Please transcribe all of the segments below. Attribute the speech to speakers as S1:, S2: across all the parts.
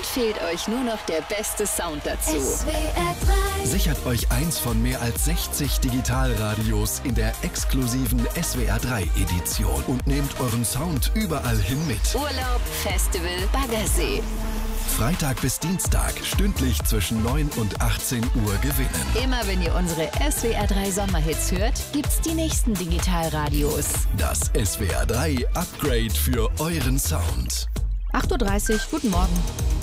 S1: Dann fehlt euch nur noch der beste Sound dazu.
S2: SWR 3.
S3: Sichert euch eins von mehr als 60 Digitalradios in der exklusiven SWR 3 Edition und nehmt euren Sound überall hin mit.
S1: Urlaub, Festival, Baggersee.
S3: Freitag bis Dienstag, stündlich zwischen 9 und 18 Uhr gewinnen.
S1: Immer wenn ihr unsere SWR 3 Sommerhits hört, gibt's die nächsten Digitalradios.
S3: Das SWR 3 Upgrade für euren Sound.
S4: 8:30 Uhr, guten Morgen.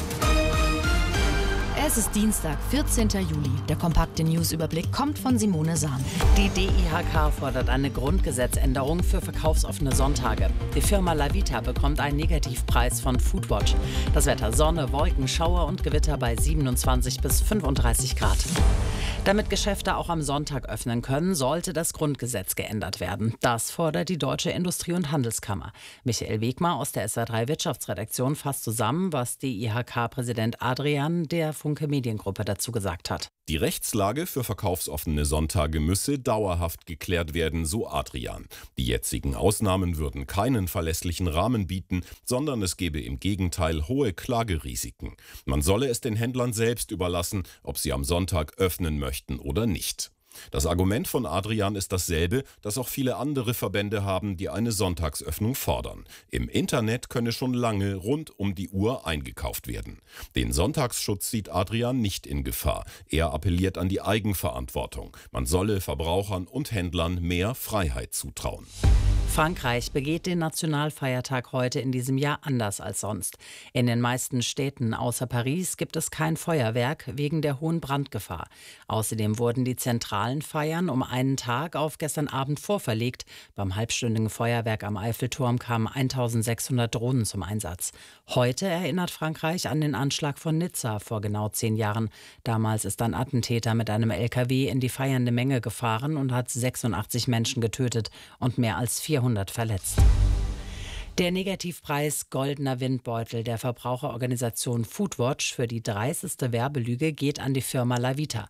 S4: Es ist Dienstag, 14. Juli. Der kompakte Newsüberblick kommt von Simone Sahn.
S5: Die DIHK fordert eine Grundgesetzänderung für verkaufsoffene Sonntage. Die Firma Lavita bekommt einen Negativpreis von Foodwatch. Das Wetter: Sonne, Wolken, Schauer und Gewitter bei 27 bis 35 Grad. Damit Geschäfte auch am Sonntag öffnen können, sollte das Grundgesetz geändert werden. Das fordert die Deutsche Industrie- und Handelskammer. Michael Wegmar aus der SWR 3 Wirtschaftsredaktion fasst zusammen, was DIHK-Präsident Adrian der Funke Mediengruppe dazu gesagt hat.
S6: Die Rechtslage für verkaufsoffene Sonntage müsse dauerhaft geklärt werden, so Adrian. Die jetzigen Ausnahmen würden keinen verlässlichen Rahmen bieten, sondern es gebe im Gegenteil hohe Klagerisiken. Man solle es den Händlern selbst überlassen, ob sie am Sonntag öffnen möchten oder nicht. Das Argument von Adrian ist dasselbe, das auch viele andere Verbände haben, die eine Sonntagsöffnung fordern. Im Internet könne schon lange rund um die Uhr eingekauft werden. Den Sonntagsschutz sieht Adrian nicht in Gefahr. Er appelliert an die Eigenverantwortung. Man solle Verbrauchern und Händlern mehr Freiheit zutrauen.
S5: Frankreich begeht den Nationalfeiertag heute in diesem Jahr anders als sonst. In den meisten Städten außer Paris gibt es kein Feuerwerk wegen der hohen Brandgefahr. Außerdem wurden die zentralen Feiern um einen Tag auf gestern Abend vorverlegt. Beim halbstündigen Feuerwerk am Eiffelturm kamen 1600 Drohnen zum Einsatz. Heute erinnert Frankreich an den Anschlag von Nizza vor genau 10 Jahren. Damals ist ein Attentäter mit einem LKW in die feiernde Menge gefahren und hat 86 Menschen getötet und mehr als 400 verletzt. Der Negativpreis Goldener Windbeutel der Verbraucherorganisation Foodwatch für die dreisteste Werbelüge geht an die Firma Lavita.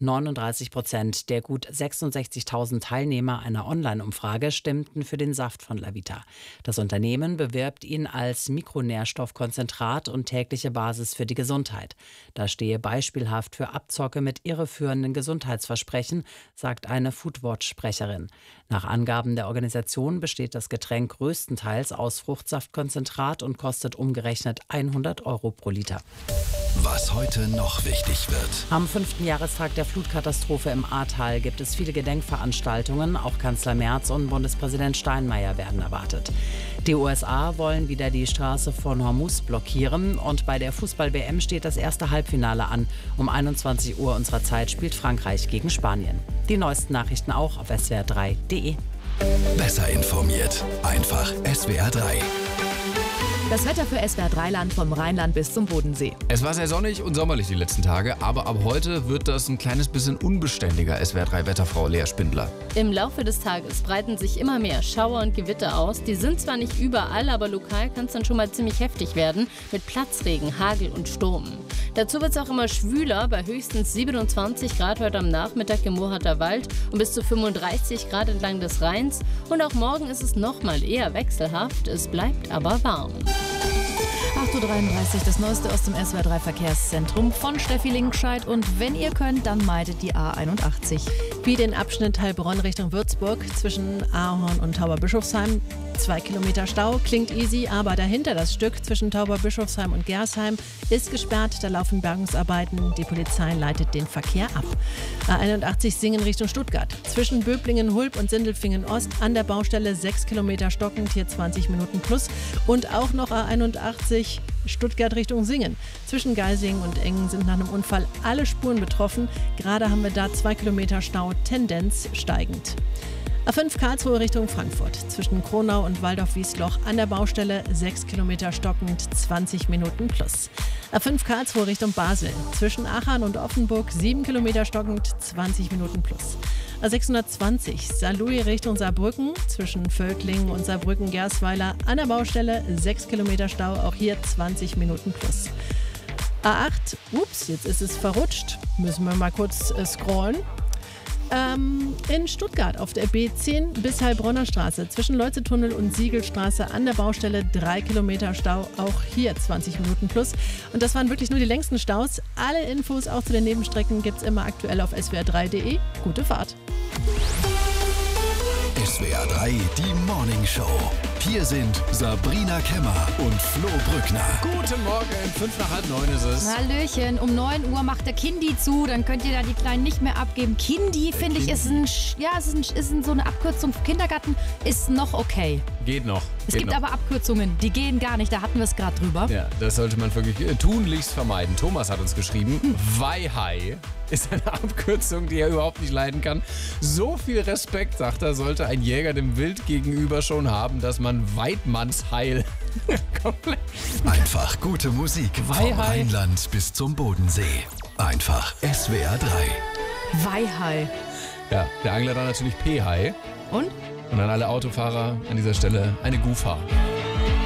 S5: 39% der gut 66.000 Teilnehmer einer Online-Umfrage stimmten für den Saft von Lavita. Das Unternehmen bewirbt ihn als Mikronährstoffkonzentrat und tägliche Basis für die Gesundheit. Das stehe beispielhaft für Abzocke mit irreführenden Gesundheitsversprechen, sagt eine Foodwatch-Sprecherin. Nach Angaben der Organisation besteht das Getränk größtenteils aus Fruchtsaftkonzentrat und kostet umgerechnet 100 € pro Liter.
S3: Was heute noch wichtig wird.
S5: Am 5. Jahrestag der Flutkatastrophe im Ahrtal gibt es viele Gedenkveranstaltungen. Auch Kanzler Merz und Bundespräsident Steinmeier werden erwartet. Die USA wollen wieder die Straße von Hormuz blockieren. Und bei der Fußball-WM steht das erste Halbfinale an. Um 21 Uhr unserer Zeit spielt Frankreich gegen Spanien. Die neuesten Nachrichten auch auf swr3.de.
S3: Besser informiert. Einfach SWR 3.
S4: Das Wetter für SWR 3 Land vom Rheinland bis zum Bodensee.
S7: Es war sehr sonnig und sommerlich die letzten Tage, aber ab heute wird das ein kleines bisschen unbeständiger, SWR 3 Wetterfrau Lea Spindler.
S8: Im Laufe des Tages breiten sich immer mehr Schauer und Gewitter aus. Die sind zwar nicht überall, aber lokal kann es dann schon mal ziemlich heftig werden mit Platzregen, Hagel und Sturm. Dazu wird es auch immer schwüler, bei höchstens 27 Grad heute am Nachmittag im Moorharter Wald und bis zu 35 Grad entlang des Rheins. Und auch morgen ist es nochmal eher wechselhaft, es bleibt aber warm.
S4: 8:33 Uhr, das Neueste aus dem SWR 3 Verkehrszentrum von Steffi Lingenscheid. Und wenn ihr könnt, dann meidet die A81.
S9: Wie den Abschnitt Heilbronn Richtung Würzburg zwischen Ahorn und Tauberbischofsheim. 2 Kilometer Stau, klingt easy, aber dahinter das Stück zwischen Tauberbischofsheim und Gersheim ist gesperrt. Da laufen Bergungsarbeiten. Die Polizei leitet den Verkehr ab. A81 Singen Richtung Stuttgart. Zwischen Böblingen, Hulb und Sindelfingen Ost an der Baustelle 6 Kilometer stockend, hier 20 Minuten plus. Und auch noch A81 Stuttgart Richtung Singen. Zwischen Geisingen und Engen sind nach einem Unfall alle Spuren betroffen. Gerade haben wir da 2 Kilometer Stau, Tendenz steigend. A5 Karlsruhe Richtung Frankfurt. Zwischen Kronau und Waldorf-Wiesloch an der Baustelle 6 Kilometer stockend, 20 Minuten plus. A5 Karlsruhe Richtung Basel. Zwischen Aachen und Offenburg 7 Kilometer stockend, 20 Minuten plus. A620 Saarlouis Richtung Saarbrücken. Zwischen Völklingen und Saarbrücken-Gersweiler an der Baustelle 6 Kilometer Stau, auch hier 20 Minuten plus. A8, ups, jetzt ist es verrutscht. Müssen wir mal kurz scrollen. In Stuttgart auf der B10 bis Heilbronner Straße zwischen Leutze-Tunnel und Siegelstraße an der Baustelle 3 Kilometer Stau, auch hier 20 Minuten plus. Und das waren wirklich nur die längsten Staus. Alle Infos auch zu den Nebenstrecken gibt es immer aktuell auf swr3.de. Gute Fahrt.
S3: SWR 3, die Morning Show. Hier sind Sabrina Kemmer und Flo Brückner.
S7: Guten Morgen, 8:05 ist es.
S4: Hallöchen, um 9 Uhr macht der Kindi zu, dann könnt ihr da die Kleinen nicht mehr abgeben. Kindi, finde ich, ist so eine Abkürzung für Kindergarten, ist noch okay.
S7: Geht noch.
S4: Es gibt aber Abkürzungen, die gehen gar nicht, da hatten wir es gerade drüber.
S7: Ja, das sollte man wirklich tunlichst vermeiden. Thomas hat uns geschrieben, Weihai ist eine Abkürzung, die er überhaupt nicht leiden kann. So viel Respekt, sagt er, sollte ein Jäger dem Wild gegenüber schon haben, dass man Weidmannsheil komplett...
S3: Einfach gute Musik vom
S7: Weihai.
S3: Rheinland bis zum Bodensee. Einfach SWR 3.
S4: Weihai.
S7: Ja, der Angler dann natürlich P-Hai.
S4: Und?
S7: Und an alle Autofahrer an dieser Stelle eine Gufa.